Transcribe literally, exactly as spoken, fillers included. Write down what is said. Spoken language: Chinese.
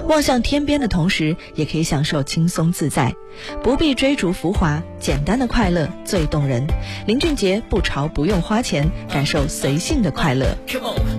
望向天边的同时，也可以享受轻松自在，不必追逐浮华，简单的快乐最动人。林俊杰不潮不用花钱，感受随性的快乐。 Come on